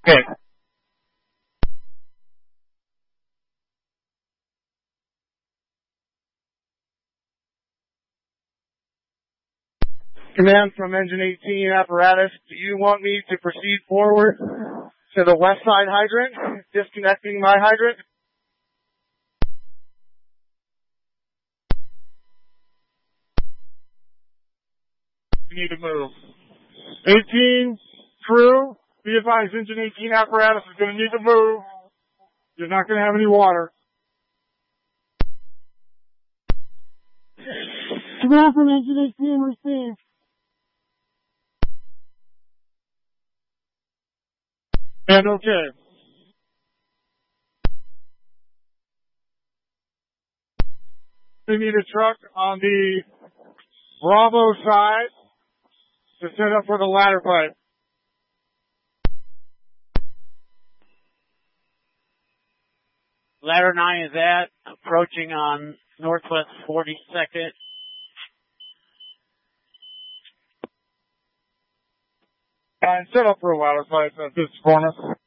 Okay. Command from Engine 18 apparatus, do you want me to proceed forward to the west side hydrant, disconnecting my hydrant? You need to move. 18, crew, be advised, Engine 18 apparatus is going to need to move. You're not going to have any water. Command from Engine 18 received. And okay. We need a truck on the Bravo side to set up for the ladder pipe. Ladder 9 is approaching on Northwest 42nd. And set up for a ladder pipe at this corner.